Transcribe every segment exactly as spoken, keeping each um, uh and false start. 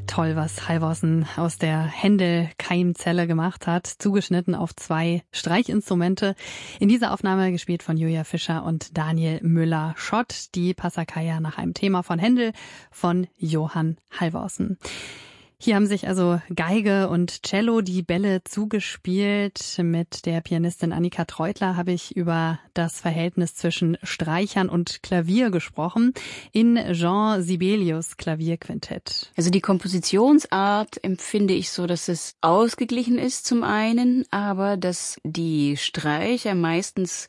Toll, was Halvorsen aus der Händel-Keimzelle gemacht hat, zugeschnitten auf zwei Streichinstrumente. In dieser Aufnahme gespielt von Julia Fischer und Daniel Müller-Schott, die Passacaglia nach einem Thema von Händel von Johann Halvorsen. Hier haben sich also Geige und Cello die Bälle zugespielt. Mit der Pianistin Annika Treutler habe ich über das Verhältnis zwischen Streichern und Klavier gesprochen in Jean Sibelius Klavierquintett. Also die Kompositionsart empfinde ich so, dass es ausgeglichen ist zum einen, aber dass die Streicher meistens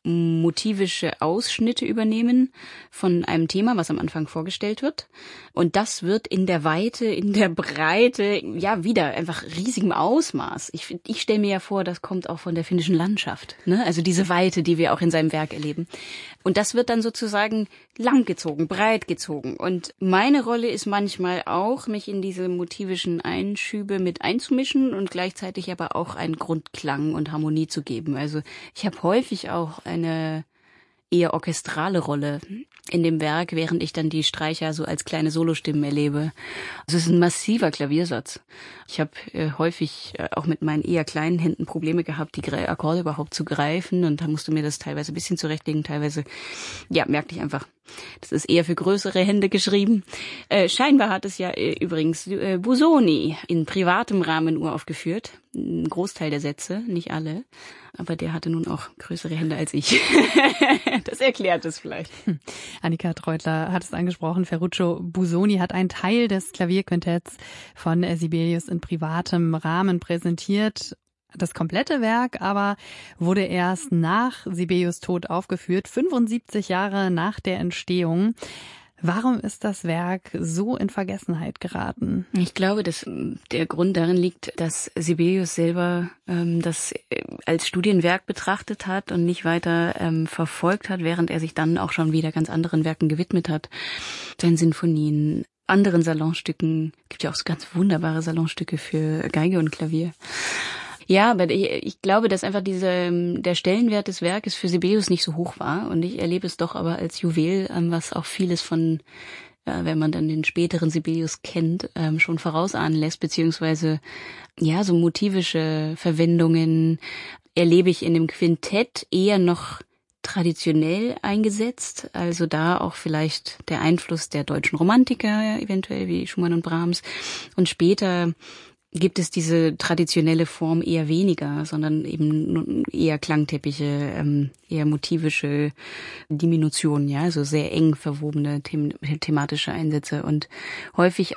motivische Ausschnitte übernehmen von einem Thema, was am Anfang vorgestellt wird. Und das wird in der Weite, in der Breite, ja wieder einfach riesigem Ausmaß. Ich, ich stelle mir ja vor, das kommt auch von der finnischen Landschaft, ne? Also diese Weite, die wir auch in seinem Werk erleben. Und das wird dann sozusagen langgezogen, breit gezogen. Und meine Rolle ist manchmal auch, mich in diese motivischen Einschübe mit einzumischen und gleichzeitig aber auch einen Grundklang und Harmonie zu geben. Also ich habe häufig auch eine eher orchestrale Rolle in dem Werk, während ich dann die Streicher so als kleine Solostimmen erlebe. Also es ist ein massiver Klaviersatz. Ich habe äh, häufig äh, auch mit meinen eher kleinen Händen Probleme gehabt, die Akkorde überhaupt zu greifen, und da musste mir das teilweise ein bisschen zurechtlegen, teilweise, ja, merkte ich einfach, das ist eher für größere Hände geschrieben. Äh, scheinbar hat es ja äh, übrigens äh, Busoni in privatem Rahmen uraufgeführt. Ein Großteil der Sätze, nicht alle. Aber der hatte nun auch größere Hände als ich. Das erklärt es vielleicht. Hm. Annika Treutler hat es angesprochen. Ferruccio Busoni hat einen Teil des Klavierquintetts von Sibelius in privatem Rahmen präsentiert. Das komplette Werk aber wurde erst nach Sibelius' Tod aufgeführt, fünfundsiebzig Jahre nach der Entstehung. Warum ist das Werk so in Vergessenheit geraten? Ich glaube, dass der Grund darin liegt, dass Sibelius selber ähm, das als Studienwerk betrachtet hat und nicht weiter ähm, verfolgt hat, während er sich dann auch schon wieder ganz anderen Werken gewidmet hat. Seinen Sinfonien, anderen Salonstücken. Es gibt ja auch so ganz wunderbare Salonstücke für Geige und Klavier. Ja, aber ich, ich glaube, dass einfach diese, der Stellenwert des Werkes für Sibelius nicht so hoch war. Und ich erlebe es doch aber als Juwel, was auch vieles von, wenn man dann den späteren Sibelius kennt, schon vorausahnen lässt, beziehungsweise, ja, so motivische Verwendungen erlebe ich in dem Quintett eher noch traditionell eingesetzt. Also da auch vielleicht der Einfluss der deutschen Romantiker, eventuell wie Schumann und Brahms. Und später gibt es diese traditionelle Form eher weniger, sondern eben eher Klangteppiche, ähm, eher motivische Diminutionen, ja, also sehr eng verwobene them- thematische Einsätze und häufig